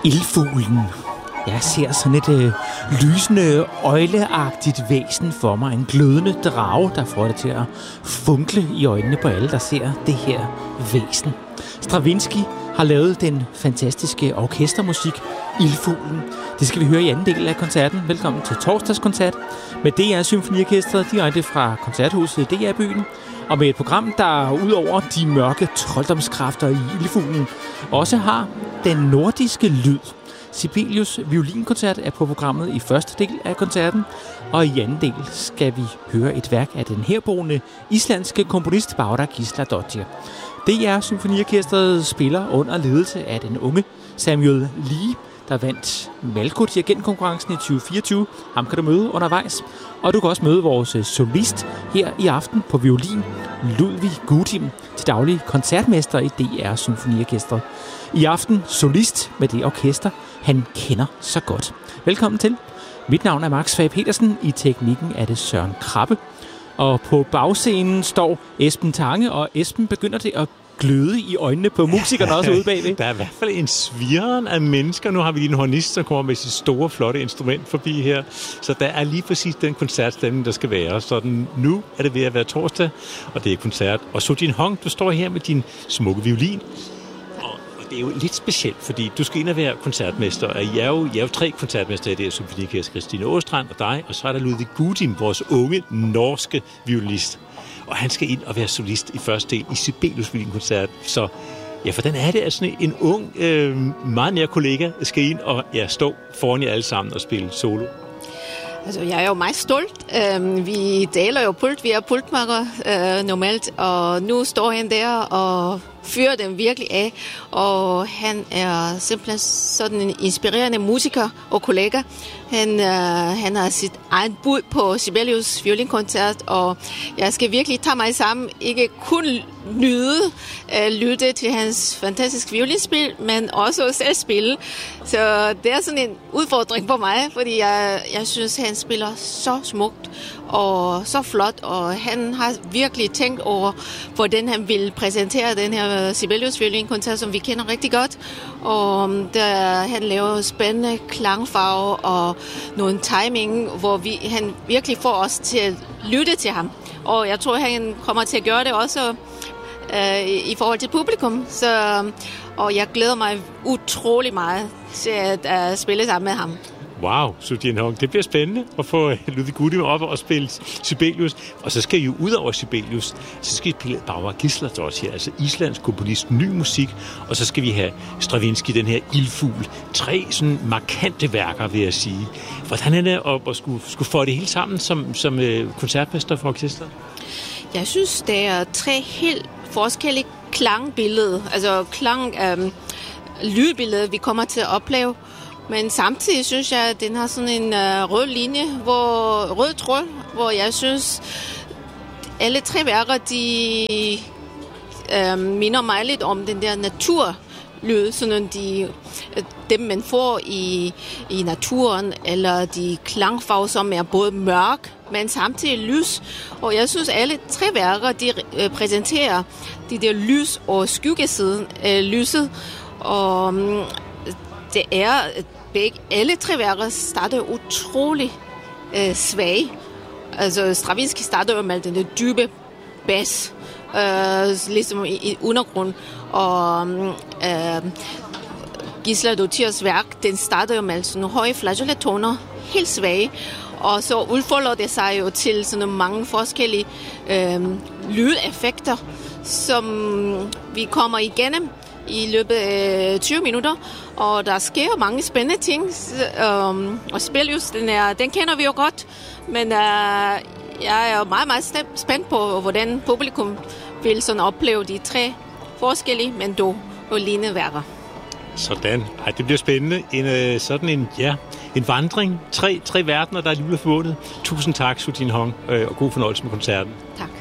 Ildfuglen. Jeg ser sådan et lysende, øjleagtigt væsen for mig. En glødende drage, der får det til at funkle i øjnene på alle, der ser det her væsen. Stravinsky har lavet den fantastiske orkestermusik Ildfuglen. Det skal vi høre i anden del af koncerten. Velkommen til torsdagskoncert med DR Symfoniorkestret direkte fra koncerthuset DR Byen. Og med et program, der udover de mørke trolddomskræfter i Ildfuglen også har den nordiske lyd. Sibelius violinkoncert er på programmet i første del af koncerten, og i anden del skal vi høre et værk af den herboende islandske komponist Bára Gísladóttir. DR Symfoniorkestret spiller under ledelse af den unge Samuel Lee, der vandt Malko dirigentkonkurrencen i 2024. Ham kan du møde undervejs. Og du kan også møde vores solist her i aften på violin, Ludvig Gudim, til daglig koncertmester i DR Symfoniorkestret. I aften solist med det orkester, han kender så godt. Velkommen til. Mit navn er Max Fag Petersen. I teknikken er det Søren Krabbe. Og på bagscenen står Esben Tange, og Esben begynder det at gløde i øjnene på musikerne også ude bagved. Der er i hvert fald en svirren af mennesker. Nu har vi lige en hornist, som kommer med sit store, flotte instrument forbi her. Så der er lige præcis den koncertstemning, der skal være. Så nu er det ved at være torsdag, og det er koncert. Og Soo-Jin Hong, du står her med din smukke violin. Det er jo lidt specielt, fordi du skal ind og være koncertmester, og I er jo 3 koncertmester i det her symfoniorkester, Christine Åstrand og dig, og så er der Ludvig Gudim, vores unge norske violinist. Og han skal ind og være solist i første del i Sibelius violinkoncert. Så ja, for den er det, at sådan en ung, meget nær kollega skal ind og stå foran jer alle sammen og spille solo. Altså, jeg er jo meget stolt. Vi deler jo pult, vi er pultmakker normalt, og nu står han der og fyrer dem virkelig af, og han er simpelthen sådan en inspirerende musiker og kollega. Han har sit eget bud på Sibelius violinkoncert, og jeg skal virkelig tage mig sammen, ikke kun lytte til hans fantastiske violinspil, men også selv spille. Så det er sådan en udfordring for mig, fordi jeg synes, han spiller så smukt og så flot, og han har virkelig tænkt over, hvordan han vil præsentere den her Sibelius violinkoncert, som vi kender rigtig godt. Og han laver spændende klangfarver og nogle timing, hvor han virkelig får os til at lytte til ham. Og jeg tror, han kommer til at gøre det også i forhold til publikum. Og jeg glæder mig utrolig meget til at spille sammen med ham. Wow, Soo-Jin Hong. Det bliver spændende at få Ludvig Gudim op og spille Sibelius. Og så skal I jo ud over Sibelius, så skal I spille Bára Gísladóttir, altså islandsk komponist, ny musik. Og så skal vi have Stravinsky, den her Ildfugl. 3 sådan markante værker, vil jeg sige. Hvordan er det at skulle få det hele sammen som koncertmester for orkestret? Jeg synes, det er 3 helt forskellige klangbilleder, altså lydbilleder, vi kommer til at opleve. Men samtidig synes jeg, at den har sådan en rød linje, rød tråd, hvor jeg synes, alle 3 værker, de minder mig lidt om den der naturlyd, sådan dem man får i naturen, eller de klangfarver, som er både mørk, men samtidig lys. Og jeg synes, alle 3 værker, de præsenterer de der lys og skyggesiden af lyset. Og det er alle 3 værker starter utrolig svage. Altså Stravinsky starter jo med den der dybe bas, ligesom i undergrund. Og Gísladóttirs værk, den starter jo med sådan nogle høje flageoletoner, helt svage. Og så udfolder det sig jo til sådan mange forskellige lydeffekter, som vi kommer igennem i løbet af 20 minutter, og der sker mange spændende ting, og Sibelius, den kender vi jo godt, men jeg er jo meget, meget spændt på, hvordan publikum vil sådan opleve de 3 forskellige, men dog lignende værker. Sådan. Ej, det bliver spændende. En vandring. 3 verdener, der er lige forbundet. Tusind tak, Soo-Jin Hong, og god fornøjelse med koncerten. Tak.